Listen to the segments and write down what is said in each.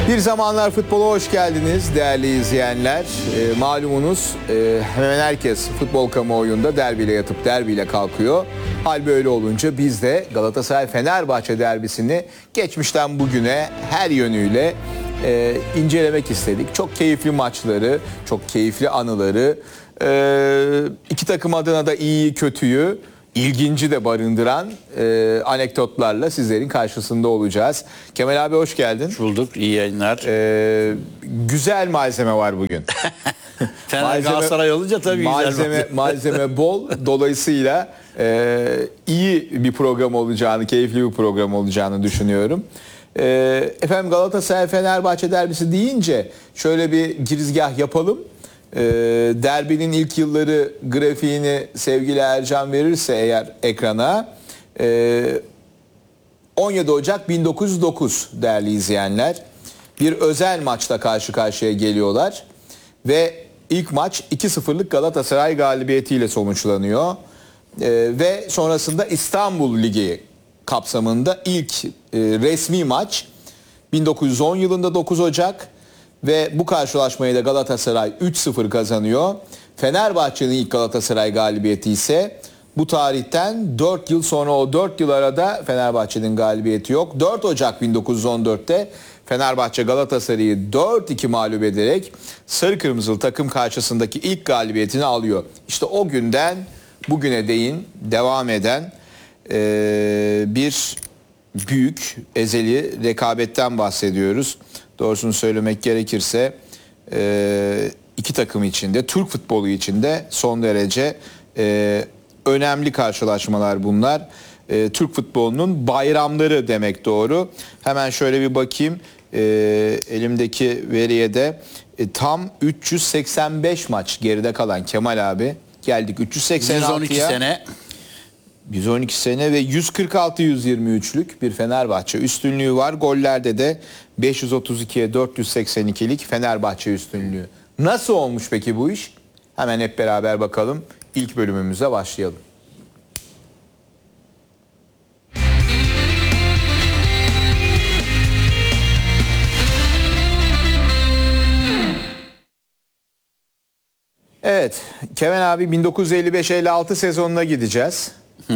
Bir Zamanlar Futbola hoş geldiniz değerli izleyenler. Malumunuz hemen herkes futbol kamuoyunda derbiyle yatıp derbiyle kalkıyor. Hal böyle olunca biz de Galatasaray-Fenerbahçe derbisini geçmişten bugüne her yönüyle incelemek istedik. Çok keyifli maçları, çok keyifli anıları, iki takım adına da iyiyi kötüyü, İlginci de barındıran anekdotlarla sizlerin karşısında olacağız. Kemal abi hoş geldin. Hoş bulduk, iyi yayınlar. Güzel malzeme var bugün. Fener Galatasaray olunca tabii malzeme bol. Dolayısıyla iyi bir program olacağını, keyifli bir program olacağını düşünüyorum. Efendim Galatasaray-Fenerbahçe derbisi deyince şöyle bir girizgah yapalım. Derbinin ilk yılları grafiğini sevgili Ercan verirse eğer ekrana 17 Ocak 1909 değerli izleyenler bir özel maçla karşı karşıya geliyorlar ve ilk maç 2-0'lık Galatasaray galibiyetiyle sonuçlanıyor ve sonrasında İstanbul Ligi kapsamında ilk resmi maç 1910 yılında 9 Ocak. Ve bu karşılaşmayı da Galatasaray 3-0 kazanıyor. Fenerbahçe'nin ilk Galatasaray galibiyeti ise bu tarihten 4 yıl sonra, o 4 yıl arada Fenerbahçe'nin galibiyeti yok. 4 Ocak 1914'te Fenerbahçe Galatasaray'ı 4-2 mağlup ederek sarı kırmızılı takım karşısındaki ilk galibiyetini alıyor. İşte o günden bugüne değin devam eden bir büyük ezeli rekabetten bahsediyoruz. Doğrusunu söylemek gerekirse iki takım içinde, Türk futbolu içinde son derece önemli karşılaşmalar bunlar. Türk futbolunun bayramları demek doğru. Hemen şöyle bir bakayım elimdeki veriye de tam 385 maç geride kalan Kemal abi. Geldik 386'ya. 112 sene. 112 sene ve 146-123'lük bir Fenerbahçe üstünlüğü var. Gollerde de 532'ye 482'lik Fenerbahçe üstünlüğü. Nasıl olmuş peki bu iş? Hemen hep beraber bakalım. İlk bölümümüze başlayalım. Evet, Kemal abi 1955-56 sezonuna gideceğiz.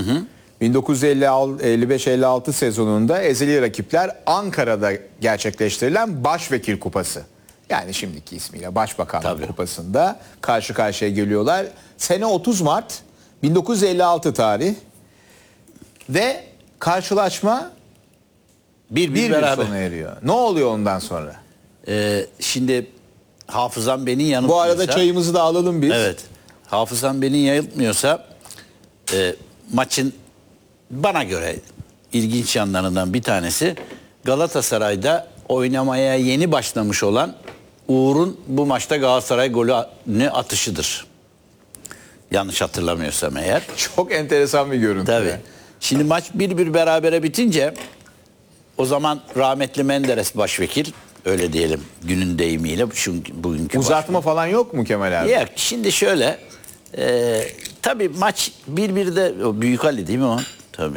1955-56 sezonunda ezeli rakipler Ankara'da gerçekleştirilen Başvekil Kupası. Yani şimdiki ismiyle Başbakanlık Kupası'nda karşı karşıya geliyorlar. Sene 30 Mart 1956 tarih ve karşılaşma bir sona eriyor. Ne oluyor ondan sonra? Şimdi hafızam beni yanıltmıyorsa... Bu arada çayımızı da alalım biz. Evet. Hafızam beni yanıltmıyorsa maçın bana göre ilginç yanlarından bir tanesi Galatasaray'da oynamaya yeni başlamış olan Uğur'un bu maçta Galatasaray golünü atışıdır. Yanlış hatırlamıyorsam eğer. Çok enteresan bir görüntü. Tabii. Şimdi maç 1-1 berabere bitince o zaman rahmetli Menderes başvekil, öyle diyelim günün deyimiyle, bugünkü uzatma falan yok mu Kemal abi? Yok. Şimdi şöyle tabii maç 1-1'de o Büyük Ali değil mi o? Tabii.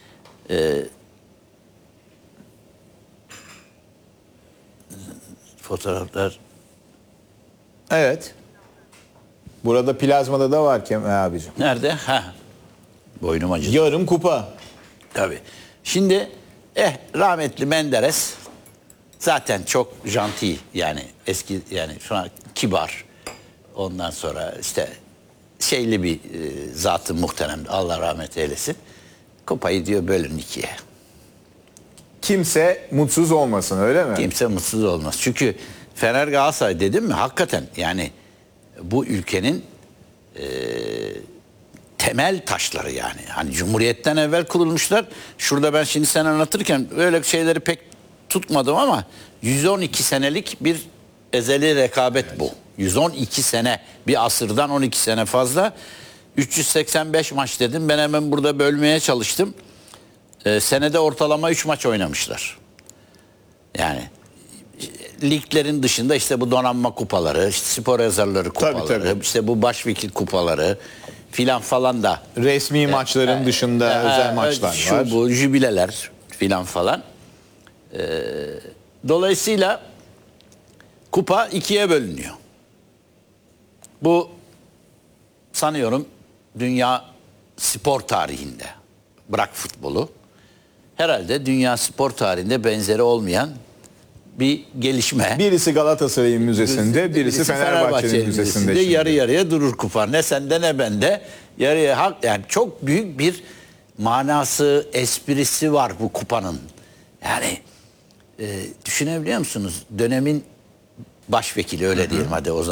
Fotoğraflar. Evet. Burada plazmada da var Kemal abicim. Nerede? Boynum acıdı. Yarım kupa. Tabii. Şimdi rahmetli Menderes zaten çok janti, yani eski, yani şu an kibar. Ondan sonra işte şeyli bir zatı muhterem, Allah rahmet eylesin. Kupayı diyor bölün ikiye. Kimse mutsuz olmasın, öyle mi? Kimse mutsuz olmaz. Çünkü Fener Galatasaray dedim mi hakikaten yani bu ülkenin temel taşları yani. Hani Cumhuriyet'ten evvel kurulmuşlar. Şurada ben şimdi sen anlatırken öyle şeyleri pek tutmadım ama 112 senelik bir ezeli rekabet bu. 112 sene, bir asırdan 12 sene fazla. 385 maç dedim. Ben hemen burada bölmeye çalıştım. Senede ortalama 3 maç oynamışlar. Yani liglerin dışında işte bu donanma kupaları, işte spor yazarları kupaları, tabii. İşte bu başvekil kupaları filan falan da. Resmi maçların dışında özel maçlar şu, var. Bu jübileler filan falan. Dolayısıyla kupa ikiye bölünüyor. Bu sanıyorum dünya spor tarihinde, bırak futbolu, herhalde dünya spor tarihinde benzeri olmayan bir gelişme. Birisi Galatasaray'ın müzesinde, birisi Fenerbahçe'nin müzesinde. Şimdi. Yarı yarıya durur kupa. Ne sende ne bende. Yarıya yani çok büyük bir manası, esprisi var bu kupanın. Yani düşünebiliyor musunuz? Dönemin başvekili, öyle diyelim hadi o zaman.